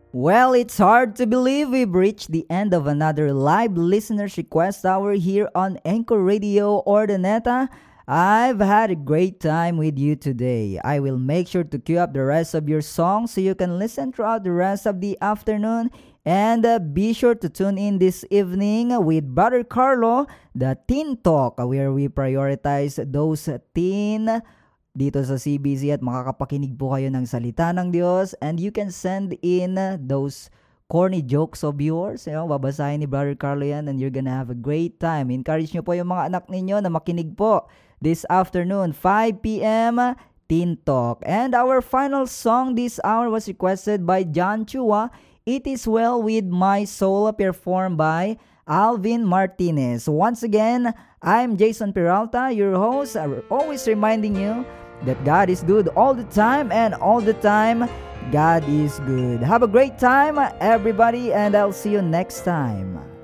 Well, it's hard to believe we've reached the end of another live listeners request hour here on Anchor Radio Ordaneta. I've had a great time with you today. I will make sure to queue up the rest of your songs so you can listen throughout the rest of the afternoon. And be sure to tune in this evening with Brother Carlo, the Teen Talk, where we prioritize those teen dito sa CBC at makakapakinig po kayo ng salita ng Diyos, and you can send in those corny jokes of yours. Babasahin ni Brother Carlo yan and you're gonna have a great time. Encourage nyo po yung mga anak ninyo na makinig po this afternoon, 5 p.m. Teen Talk. And our final song this hour was requested by John Chua, It Is Well With My Soul, performed by Alvin Martinez. Once again, I'm Jason Peralta, your host, always reminding you that God is good all the time, and all the time, God is good. Have a great time, everybody, and I'll see you next time.